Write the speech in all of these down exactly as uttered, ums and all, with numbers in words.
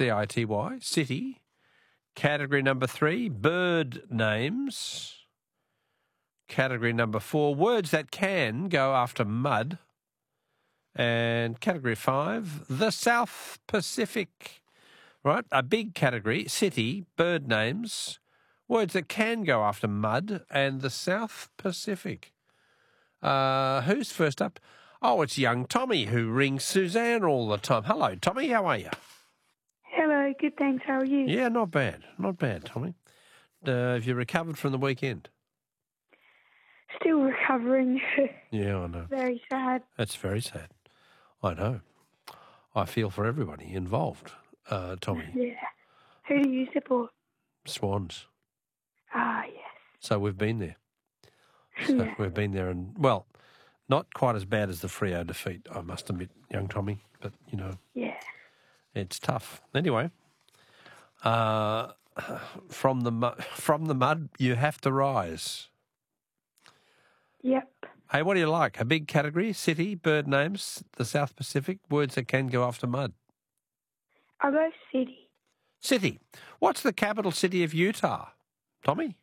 C I T Y, city. Category number three, bird names. Category number four, words that can go after mud. And category five, the South Pacific. Right, a big category, city, bird names, words that can go after mud, and the South Pacific. Uh, who's first up? Oh, it's young Tommy who rings Suzanne all the time. Hello, Tommy, how are you? Hello, good, thanks. How are you? Yeah, not bad, not bad, Tommy. Uh, have you recovered from the weekend? Still recovering. Yeah, I know. Very sad. That's very sad. I know. I feel for everybody involved, uh, Tommy. Yeah. Who do you support? Swans. Ah, yes. So we've been there. So Yeah. we've been there and, well, not quite as bad as the Freo defeat, I must admit, young Tommy, but, you know, Yeah. it's tough. Anyway, uh, from the mu- from the mud, you have to rise. Yep. Hey, what do you like? A big category, city, bird names, the South Pacific, words that can go after mud. I'll go city. City. What's the capital city of Utah, Tommy?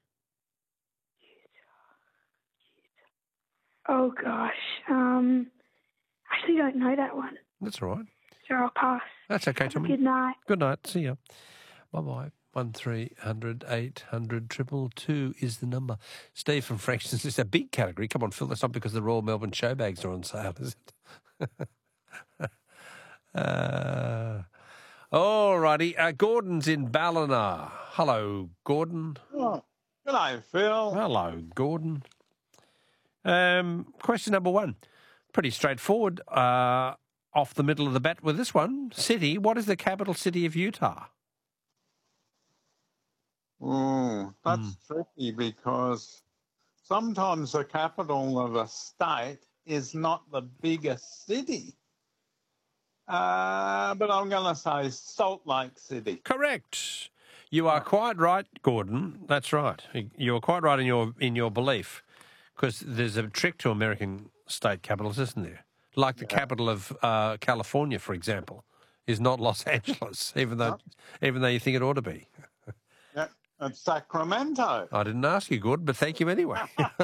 Oh, gosh. Um, I actually don't know that one. That's all right. So I'll pass. That's okay, Have a Tommy. good night. Good night. See ya. Bye-bye. One three hundred eight hundred triple two is the number. Steve from Frankston's. It's a big category. Come on, Phil. That's not because the Royal Melbourne show bags are on sale, is it? uh, all righty. Uh, Gordon's in Ballina. Hello, Gordon. Oh, hello, Phil. Hello, Gordon. Um, question number one. Pretty straightforward. Uh, off the middle of the bat with this one. City. What is the capital city of Utah? Oh, that's Mm. tricky because sometimes the capital of a state is not the biggest city. Uh, but I'm going to say Salt Lake City. Correct. You are quite right, Gordon. That's right. You're quite right in your in your belief, because there's a trick to American state capitals, isn't there? Like the Yeah. capital of uh, California, for example, is not Los Angeles, even though even though you think it ought to be. Yeah, it's Sacramento. I didn't ask you, Gordon, but thank you anyway.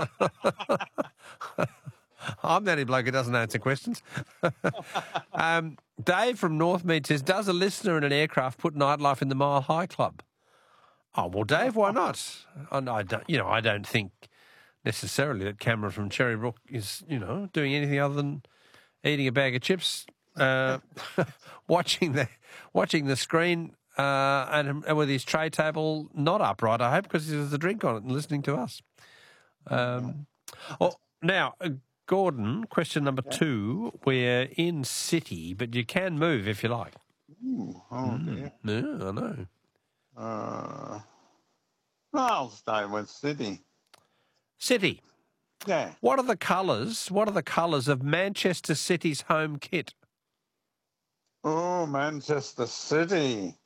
I'm the only bloke who doesn't answer questions. um, Dave from Northmead says, does a listener in an aircraft put nightlife in the Mile High Club? Oh, well, Dave, why not? And I don't, you know, I don't think necessarily that Cameron from Cherrybrook is, you know, doing anything other than eating a bag of chips, uh, watching the watching the screen, uh, and, and with his tray table not upright, I hope, because there's a drink on it and listening to us. Um, well, now, uh, Gordon, question number two. We're in city, but you can move if you like. Ooh, oh, dear. Yeah, I know. Uh, I'll stay with City. City. Yeah. What are the colours? What are the colours of Manchester City's home kit? Oh, Manchester City.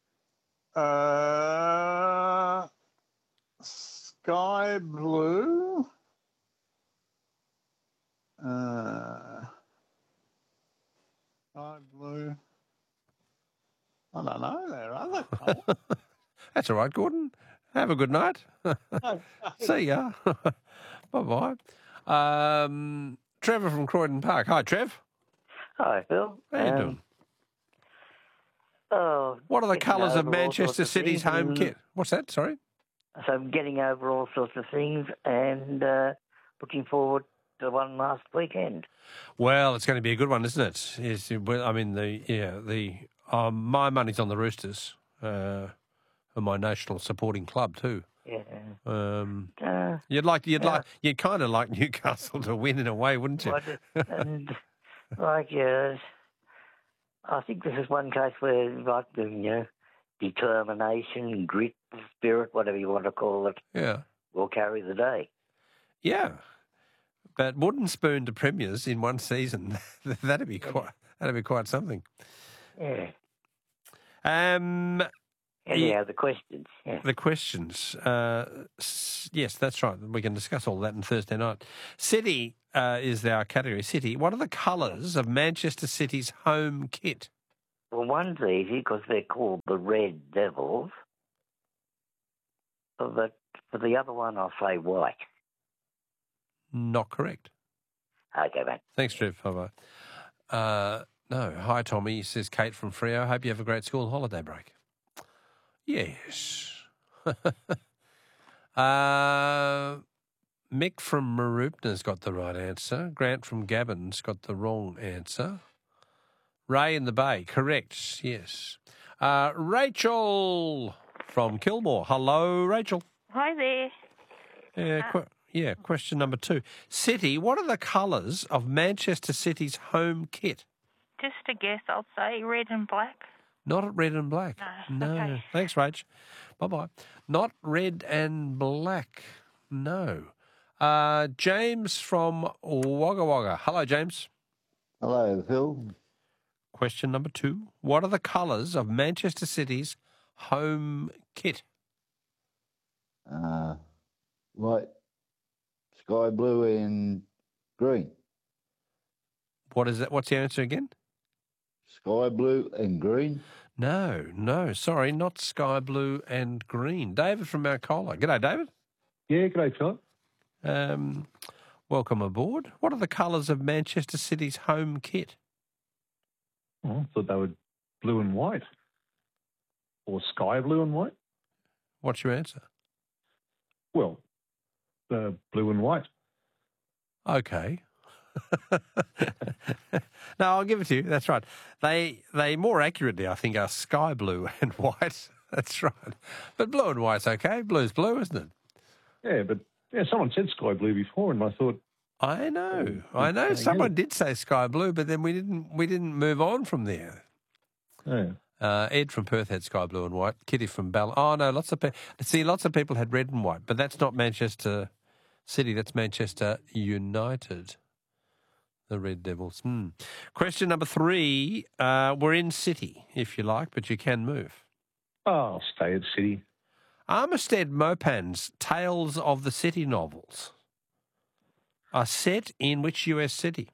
Uh, sky blue. Uh, sky blue. I don't know. There are other colours. That's all right, Gordon. Have a good night. See ya. Bye-bye. Um, Trevor from Croydon Park. Hi, Trev. Hi, Phil. How you Um, doing? Oh, What are the getting colours of over all Manchester sorts of City's things home and- kit? What's that? Sorry? So I'm getting over all sorts of things and uh, looking forward to one last weekend. Well, it's going to be a good one, isn't it? Yes, well, I mean, the yeah, the um, my money's on the Roosters, uh, for my national supporting club too. Yeah. Um, Uh, you'd like, you'd Yeah. like, you'd kind of like Newcastle to win in a way, wouldn't you? what- and like, uh, I think this is one case where, like, the, you know, determination, grit, spirit, whatever you want to call it, Yeah, will carry the day. yeah. But wooden spoon to premiers in one season, that'd be quite, that'd be quite something. Yeah. Um, Anyhow, the questions. Yeah. The questions. Uh, s- yes, that's right. We can discuss all that on Thursday night. City uh, is our category. City. What are the colours of Manchester City's home kit? Well, one's easy because they're called the Red Devils. But for the other one, I'll say white. Not correct. Okay, mate. Thanks, Trev. Bye-bye. Uh, no. Hi, Tommy, says Kate from Freo. Hope you have a great school holiday break. Yes. uh, Mick from Marupna's got the right answer. Grant from Gabon's got the wrong answer. Ray in the Bay, correct, yes. Uh, Rachel from Kilmore. Hello, Rachel. Hi there. Yeah, qu- yeah, question number two. City, what are the colours of Manchester City's home kit? Just a guess, I'll say red and black. Not red and black. No. No. Okay. Thanks, Rach. Bye-bye. Not red and black. No. Uh, James from Wagga Wagga. Hello, James. Hello, Phil. Question number two. What are the colours of Manchester City's home kit? Uh, white, sky blue and green. What is that? What's the answer again? Sky blue and green. No, no, sorry, not sky blue and green. David from Mount Colah. G'day, David. Yeah, g'day, Philip. Um, welcome aboard. What are the colours of Manchester City's home kit? Oh, I thought they were blue and white. Or sky blue and white. What's your answer? Well, the blue and white. Okay. No, I'll give it to you. That's right. They they more accurately, I think, are sky blue and white. That's right. But blue and white's okay. Blue's blue, isn't it? Yeah, but yeah, someone said sky blue before, and I thought, I know. I know. Someone did say sky blue, but then we didn't. We didn't move on from there. yeah. Uh, Ed from Perth had sky blue and white. Kitty from Ball. Oh no, lots of people. See, lots of people had red and white, but that's not Manchester City. That's Manchester United. The Red Devils. Hmm. Question number three. Uh, we're in City, if you like, but you can move. Oh, I'll stay at City. Armistead Maupin's Tales of the City novels are set in which U S city?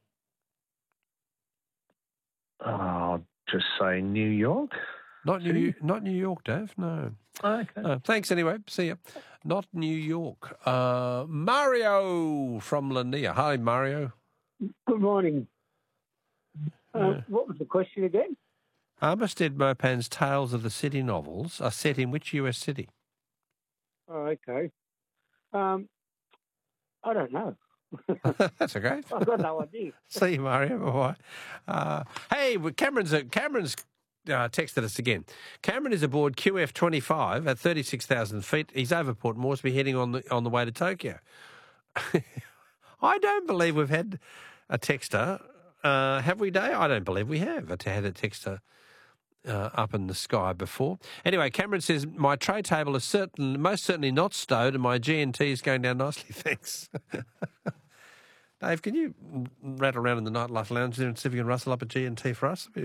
Oh, I'll just say New York. Not New, not New York, Dave. No. Okay. No. Thanks anyway. See you. Not New York. Uh, Mario from Lanier. Hi, Mario. Good morning. Uh, Yeah. What was the question again? Armistead Maupin's Tales of the City novels are set in which U S city? Oh, okay. Um, I don't know. That's okay. I've got no idea. See you, Mario. Bye-bye. Uh, hey, well, Cameron's uh, Cameron's uh, texted us again. Cameron is aboard Q F twenty-five at thirty-six thousand feet. He's over Port Moresby, heading on the on the way to Tokyo. I don't believe we've had a texter. Uh, have we, Dave? I don't believe we have had a texter uh, up in the sky before. Anyway, Cameron says, my tray table is certain, most certainly not stowed and my G and T is going down nicely, thanks. Dave, can you rattle around in the Nightlife Lounge there and see if you can rustle up a G and T for us?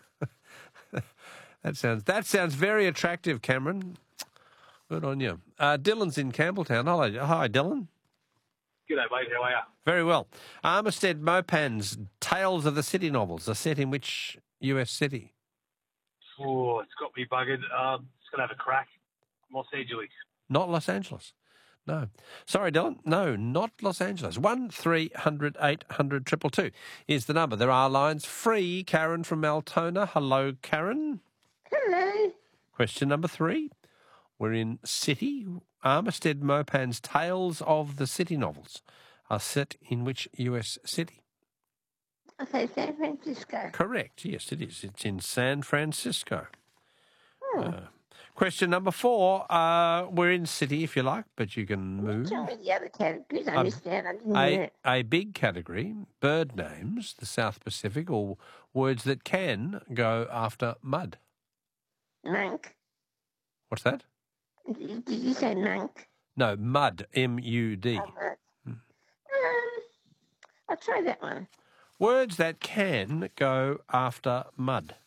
that sounds that sounds very attractive, Cameron. Good on you. Uh, Dylan's in Campbelltown. Hello. Hi, Dylan. G'day, mate. How are you? Very well. Armistead Maupin's Tales of the City novels are set in which U S city? Oh, it's got me buggered. Um, just going to have a crack. Los Angeles. Not Los Angeles. No. Sorry, Dylan. No, not Los Angeles. One three hundred eight hundred triple two is the number. There are lines free. Karen from Altona. Hello, Karen. Hello. Question number three. We're in City. Armistead Maupin's Tales of the City novels are set in which U S city? Okay, San Francisco. Correct. Yes, it is. It's in San Francisco. Hmm. Uh, question number four. Uh, we're in City, if you like, but you can move. Tell me the other categories. I Um, missed out. I didn't hear A, it. a big category, bird names, the South Pacific, or words that can go after mud. Monk. What's that? Did did you say monk? No, mud, M U D. Oh, monk. Um, I'll try that one. Words that can go after mud.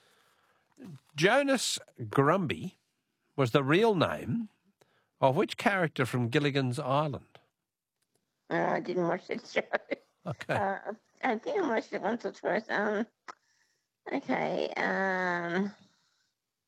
Jonas Grumby was the real name of which character from Gilligan's Island? Oh, I didn't watch that show. Okay. Uh, I think I watched it once or twice. Um, Okay. Um.